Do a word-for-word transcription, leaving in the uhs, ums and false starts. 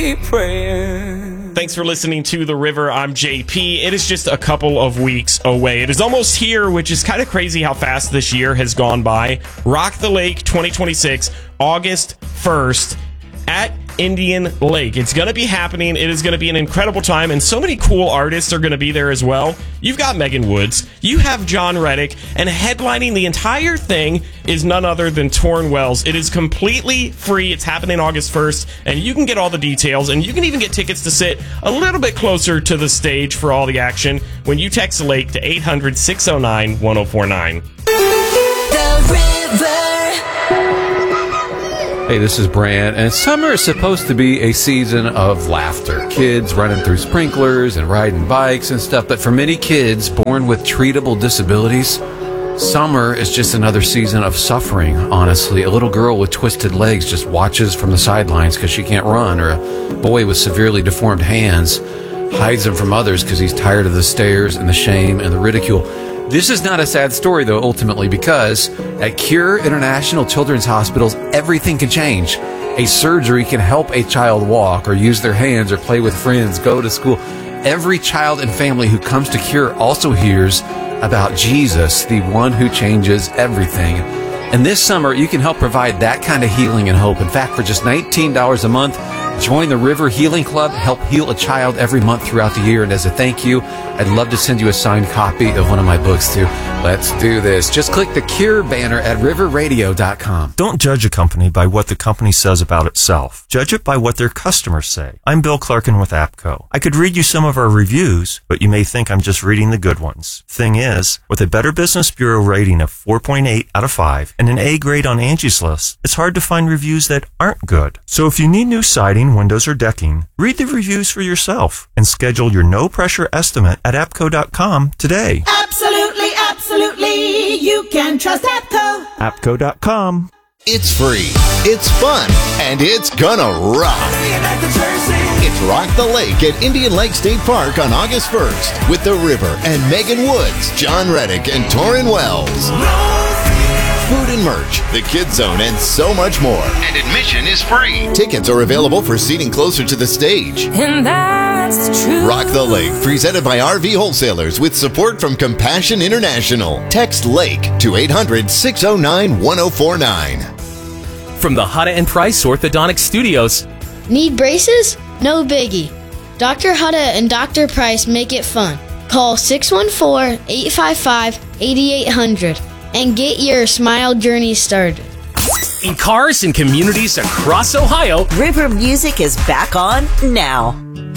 keep praying. Thanks for listening to The River. I'm J P. It is just a couple of weeks away. It is almost here, which is kind of crazy how fast this year has gone by. Rock the Lake twenty twenty-six, August first at Indian Lake. It's going to be happening. It is going to be an incredible time, and so many cool artists are going to be there as well. You've got Megan Woods, you have John Reddick, and headlining the entire thing is none other than Torrin Wells. It is completely free. It's happening August first, and you can get all the details, and you can even get tickets to sit a little bit closer to the stage for all the action when you text Lake to eight hundred, six oh nine, one oh four nine. The River. Hey, this is Brant, and summer is supposed to be a season of laughter. Kids running through sprinklers and riding bikes and stuff, but for many kids born with treatable disabilities, summer is just another season of suffering, honestly. A little girl with twisted legs just watches from the sidelines because she can't run, or a boy with severely deformed hands hides them from others because he's tired of the stares and the shame and the ridicule. This is not a sad story, though, ultimately, because at Cure International Children's Hospitals, everything can change. A surgery can help a child walk or use their hands or play with friends, go to school. Every child and family who comes to Cure also hears about Jesus, the one who changes everything. And this summer, you can help provide that kind of healing and hope. In fact, for just nineteen dollars a month, join the River Healing Club, help heal a child every month throughout the year. And as a thank you, I'd love to send you a signed copy of one of my books, too. Let's do this. Just click the Cure banner at river radio dot com. Don't judge a company by what the company says about itself. Judge it by what their customers say. I'm Bill Clarkin with APCO. I could read you some of our reviews, but you may think I'm just reading the good ones. Thing is, with a Better Business Bureau rating of four point eight out of five and an A grade on Angie's List, it's hard to find reviews that aren't good. So if you need new siding, windows, or decking, read the reviews for yourself and schedule your no-pressure estimate at apco dot com today. Absolutely, absolutely, you can trust APCO. apco dot com. It's free, it's fun, and it's gonna rock. It's Rock the Lake at Indian Lake State Park on August first with The River and Megan Woods, John Reddick, and Torrin Wells. Food and merch, the Kids Zone, and so much more. And admission is free. Tickets are available for seating closer to the stage. And that's true. Rock the Lake, presented by R V Wholesalers with support from Compassion International. Text LAKE to eight hundred, six oh nine, one oh four nine. From the Hutta and Price Orthodontic Studios. Need braces? No biggie. Doctor Hutta and Doctor Price make it fun. Call six one four, eight five five, eight eight hundred and get your smile journey started. In cars and communities across Ohio, River Music is back on now.